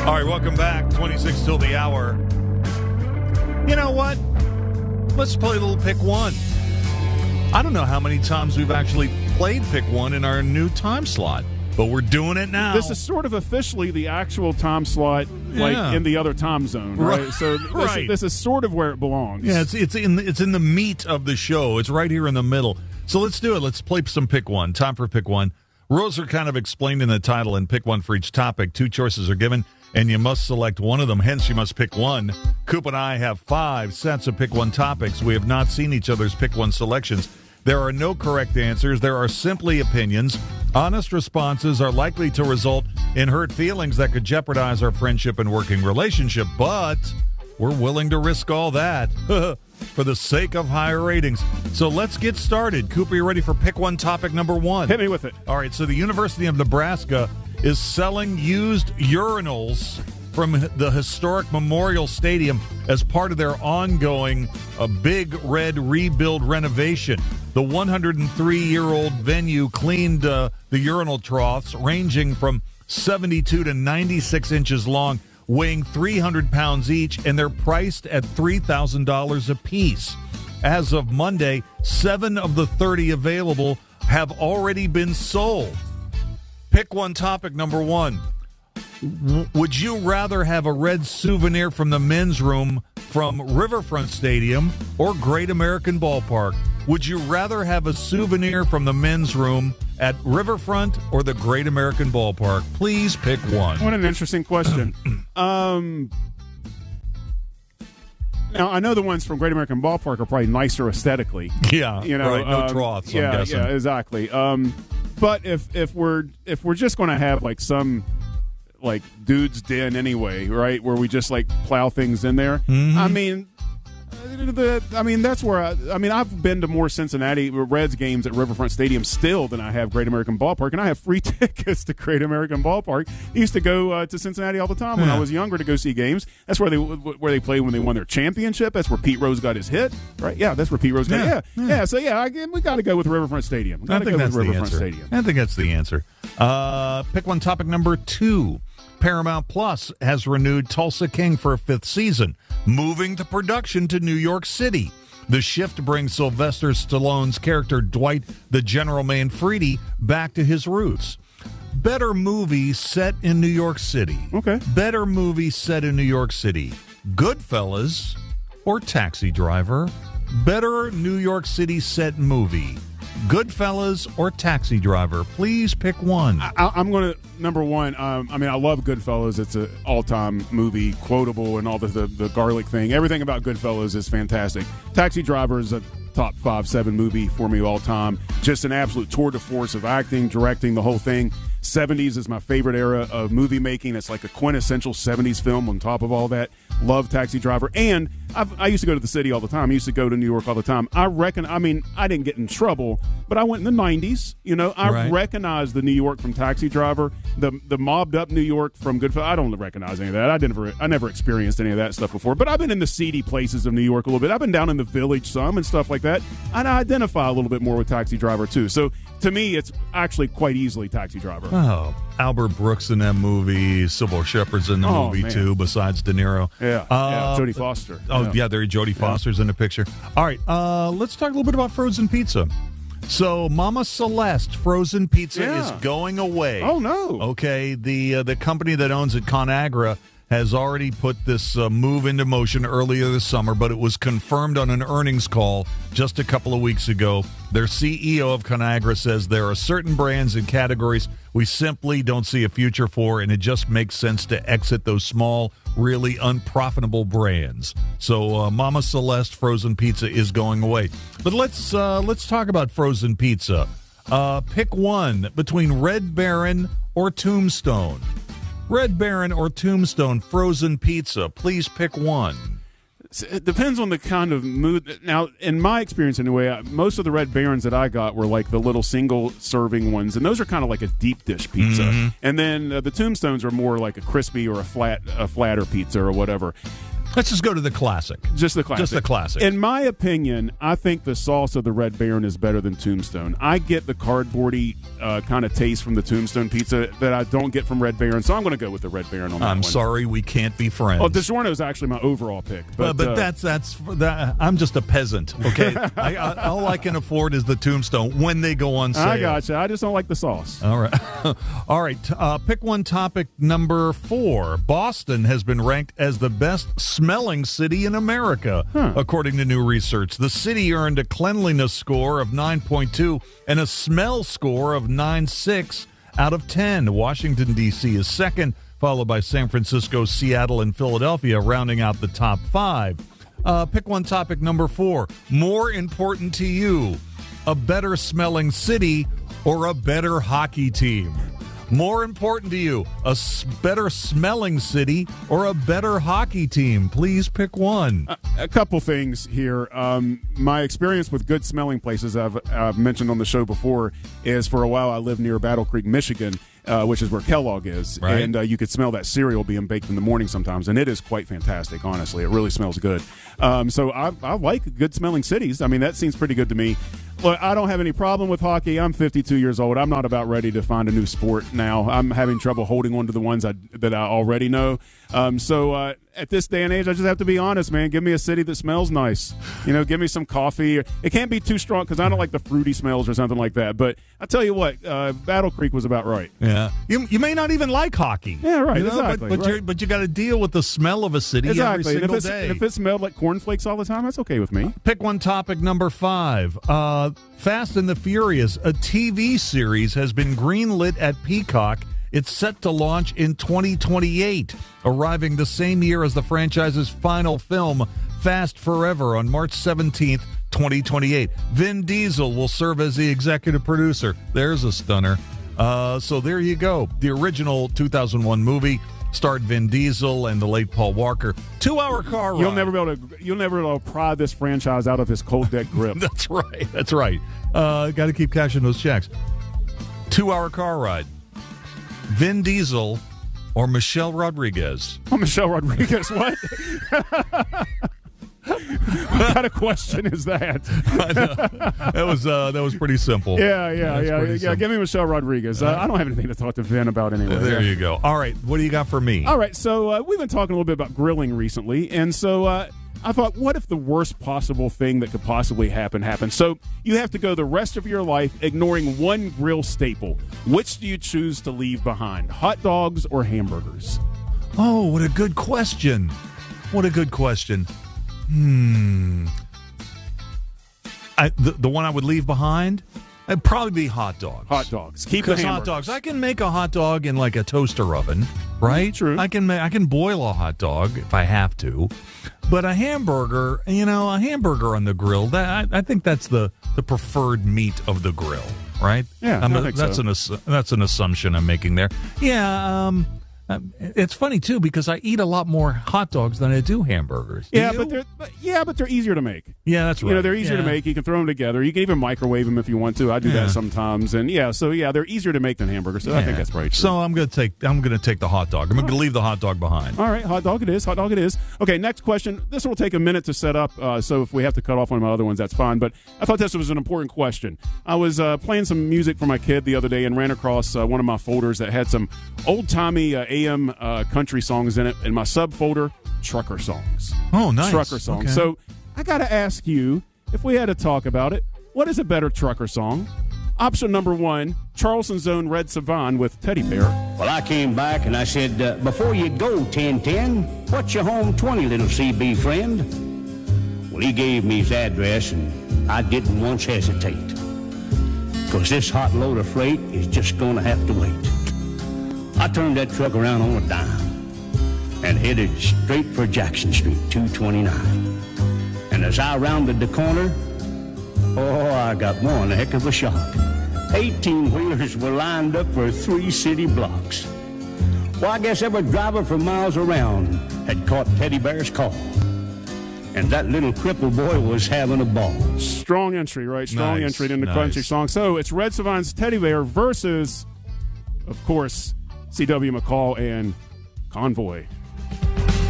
All right, welcome back. 26 till the hour. You know what? Let's play a little Pick One. I don't know how many times we've actually played Pick One in our new time slot, but we're doing it now. This is sort of officially the actual time slot, like in the other time zone, right? So this is sort of where it belongs. Yeah, it's in the meat of the show. It's right here in the middle. So let's do it. Let's play some Pick One. Time for Pick One. Rules are kind of explained in the title, and pick one for each topic. 2 choices are given, and you must select one of them. Hence, you must pick one. Coop and I have 5 sets of Pick One topics. We have not seen each other's Pick One selections. There are no correct answers. There are simply opinions. Honest responses are likely to result in hurt feelings that could jeopardize our friendship and working relationship, but we're willing to risk all that for the sake of higher ratings. So let's get started. Cooper, you ready for Pick One topic number 1? Hit me with it. All right, so the University of Nebraska is selling used urinals from the historic Memorial Stadium as part of their ongoing Big Red rebuild renovation. The 103-year-old venue cleaned the urinal troughs, ranging from 72 to 96 inches long, weighing 300 pounds each, and they're priced at $3,000 a piece. As of Monday, 7 of the 30 available have already been sold. Pick one topic number 1. Would you rather have a red souvenir from the men's room from Riverfront Stadium or Great American Ballpark? Would you rather have a souvenir from the men's room at Riverfront or the Great American Ballpark? Please pick one. What an interesting question. Now, I know the ones from Great American Ballpark are probably nicer aesthetically. Yeah, you know, right. No troughs, I'm guessing. Yeah, exactly. But if we're just going to have like some like dude's den anyway, right, where we just like plow things in there, I mean, that's where I've been to more Cincinnati Reds games at Riverfront Stadium still than I have Great American Ballpark, and I have free tickets to Great American Ballpark. I used to go to Cincinnati all the time when I was younger to go see games. That's where they played when they won their championship. That's where Pete Rose got his hit, right? Yeah, that's where Pete Rose got hit. So we got to go with Riverfront Stadium. I think that's the answer. Pick one topic number 2. Paramount Plus has renewed Tulsa King for a 5th season, moving the production to New York City. The shift brings Sylvester Stallone's character Dwight the General Manfredi back to his roots. Better movie set in New York City. Okay. Better movie set in New York City. Goodfellas or Taxi Driver? Better New York City set movie. Goodfellas or Taxi Driver? Please pick one. I'm going to, number 1, I love Goodfellas. It's an all-time movie, quotable, and all the garlic thing. Everything about Goodfellas is fantastic. Taxi Driver is a top 5-7 movie for me all time. Just an absolute tour de force of acting, directing, the whole thing. 70s is my favorite era of movie making. It's like a quintessential 70s film on top of all that. Love Taxi Driver. And I used to go to the city all the time. I used to go to New York all the time. I didn't get in trouble, but I went in the 90s. You know, I recognized the New York from Taxi Driver, the mobbed up New York from Goodfellas. I don't recognize any of that. I never experienced any of that stuff before. But I've been in the seedy places of New York a little bit. I've been down in the Village some and stuff like that. And I identify a little bit more with Taxi Driver too. So to me, it's actually quite easily Taxi Driver. Oh, Albert Brooks in that movie. Sybil Shepherd's in the movie too, besides De Niro. Yeah, Jodie Foster. There Jodie Foster's in the picture. All right, let's talk a little bit about frozen pizza. So Mama Celeste frozen pizza is going away. Oh, no. Okay, the company that owns it, ConAgra, has already put this move into motion earlier this summer, but it was confirmed on an earnings call just a couple of weeks ago. Their CEO of ConAgra says there are certain brands and categories we simply don't see a future for, and it just makes sense to exit those small, really unprofitable brands. So Mama Celeste frozen pizza is going away. But let's talk about frozen pizza. Pick one between Red Baron or Tombstone. Red Baron or Tombstone frozen pizza. Please pick one. It depends on the kind of mood. Now, in my experience anyway, most of the Red Barons that I got were like the little single-serving ones, and those are kind of like a deep dish pizza. Mm-hmm. And then the Tombstones are more like a crispy or a flatter pizza or whatever. Let's just go to the classic. Just the classic. Just the classic. In my opinion, I think the sauce of the Red Baron is better than Tombstone. I get the cardboardy kind of taste from the Tombstone pizza that I don't get from Red Baron, so I'm going to go with the Red Baron on that one. I'm sorry, we can't be friends. Oh, DiGiorno is actually my overall pick. But that's I'm just a peasant, okay? All I can afford is the Tombstone when they go on sale. I gotcha. I just don't like the sauce. All right. All right. Pick one topic number 4. Boston has been ranked as the best smelling city in America, according to new research. The city earned a cleanliness score of 9.2 and a smell score of 9.6 out of 10. Washington, D.C. is second, followed by San Francisco, Seattle, and Philadelphia, rounding out the top 5. Pick one topic number 4. More important to you, a better smelling city or a better hockey team? More important to you, a better smelling city or a better hockey team? Please pick one. A couple things here. My experience with good smelling places I've mentioned on the show before is for a while I lived near Battle Creek, Michigan, which is where Kellogg is. Right. And you could smell that cereal being baked in the morning sometimes, and it is quite fantastic, honestly. It really smells good. So I like good smelling cities. I mean, that seems pretty good to me. Look, I don't have any problem with hockey. I'm 52 years old. I'm not about ready to find a new sport now. I'm having trouble holding on to the ones that I already know. So at this day and age, I just have to be honest, man. Give me a city that smells nice. Give me some coffee. It can't be too strong because I don't like the fruity smells or something like that. But I tell you what, Battle Creek was about right. Yeah, you may not even like hockey. Yeah, right. Exactly. But you got to deal with the smell of a city every single day. And if it smelled like cornflakes all the time, that's okay with me. Pick one topic number 5. Fast and the Furious, a TV series, has been greenlit at Peacock. It's set to launch in 2028, arriving the same year as the franchise's final film, Fast Forever, on March 17th, 2028. Vin Diesel will serve as the executive producer. There's a stunner. So there you go. The original 2001 movie starred Vin Diesel and the late Paul Walker. 2-hour car ride. You'll never be able to pry this franchise out of his cold deck grip. That's right. Got to keep cashing those checks. 2-hour car ride. Vin Diesel or Michelle Rodriguez? Oh, Michelle Rodriguez, what? What kind of question is that? That was pretty simple. Yeah. Give me Michelle Rodriguez. I don't have anything to talk to Vin about anyway. There you go. All right, what do you got for me? All right, so we've been talking a little bit about grilling recently, and so I thought, what if the worst possible thing that could possibly happen happened? So you have to go the rest of your life ignoring one grill staple. Which do you choose to leave behind, hot dogs or hamburgers? Oh, what a good question. The one I would leave behind? It'd probably be hot dogs. Hot dogs. Keep the hot dogs. I can make a hot dog in like a toaster oven, right? True. I can boil a hot dog if I have to. But a hamburger, on the grill, I think that's the preferred meat of the grill, right? Yeah, I think so. That's an assumption I'm making there. Yeah, it's funny too because I eat a lot more hot dogs than I do hamburgers. But they're easier to make. Yeah, that's right. They're easier to make. You can throw them together. You can even microwave them if you want to. I do that sometimes. And they're easier to make than hamburgers. So I think that's probably true. So I'm going to take the hot dog. I'm going to leave the hot dog behind. All right, hot dog it is. Okay, next question. This will take a minute to set up. So if we have to cut off one of my other ones, that's fine. But I thought this was an important question. I was playing some music for my kid the other day and ran across one of my folders that had some old-timey AM country songs in it. In my subfolder, trucker songs. Oh, nice. Trucker songs. Okay. So I got to ask you, if we had to talk about it, what is a better trucker song? Option number 1, Charleston's own Red Savan with Teddy Bear. Well, I came back and I said, before you go, 1010, what's your home 20, little CB friend? Well, he gave me his address and I didn't once hesitate. Because this hot load of freight is just going to have to wait. I turned that truck around on a dime and headed straight for Jackson Street, 229. And as I rounded the corner, I got one heck of a shock. 18-wheelers were lined up for 3 city blocks. Well, I guess every driver for miles around had caught Teddy Bear's call. And that little cripple boy was having a ball. Strong entry, right? Strong Nice, entry in the country song. So it's Red Savan's Teddy Bear versus, of course, C.W. McCall and Convoy.